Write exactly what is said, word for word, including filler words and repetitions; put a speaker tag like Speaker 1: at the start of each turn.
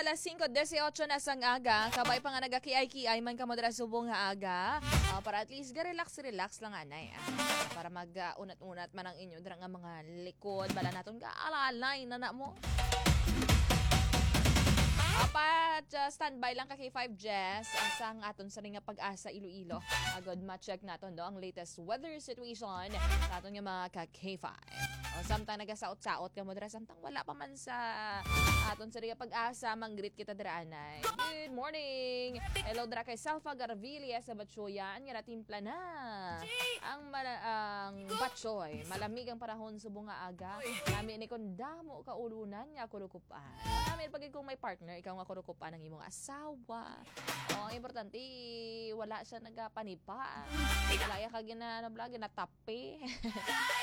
Speaker 1: alas singko eighteen na sang aga, kabay pa nga nagakiay-kiay man ka mo dira subong nga aga. Uh, para at least ga relax relax lang anay. Ah. Para mag uh, unat-unat man ang inyo dira nga mga likod, bala naton ka alalay na na mo. Apat, uh, standby lang ka K five Jess asang aton sa ring nga pag-asa Iloilo. Agad ma-check naton do ang latest weather situation naton nga mga ka K five. O samtang nagasaot-saot ka mo dira samtang wala pa man sa aton sa ring nga pag-asa manggreet kita dira anay. Good morning. Hello dira kay Salfa Garvilla sa Batchoyan nga natimpla na. Ang mala- ang Batchoy, malamig ang panahon subong nga aga. Nami ni kon damo ka ulunan nga kurukupan. Nami pag kung may partner ikaw nga kurukupan ng imong asawa. O, ang importante, wala siya nagapanipa. Wala ya ka ginanabla, ginatapi.